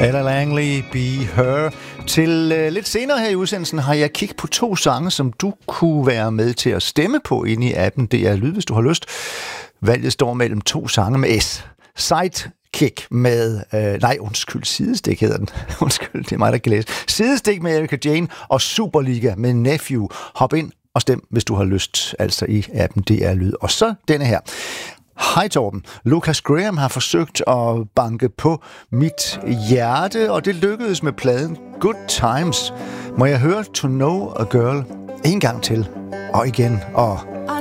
Ella Langley, Be Her. Til lidt senere her i udsendelsen har jeg kigget på 2 sange, som du kunne være med til at stemme på inde i appen DR Lyd, hvis du har lyst. Valget står mellem 2 sange med S. Sidekick med... Sidestik hedder den. Undskyld, det er mig, der kan læse. Sidestik med Erika Jane og Superliga med Nephew. Hop ind og stem, hvis du har lyst, altså i appen DR Lyd. Og så denne her. Hej Torben. Lucas Graham har forsøgt at banke på mit hjerte, og det lykkedes med pladen Good Times. Må jeg høre To Know a Girl en gang til, og igen, og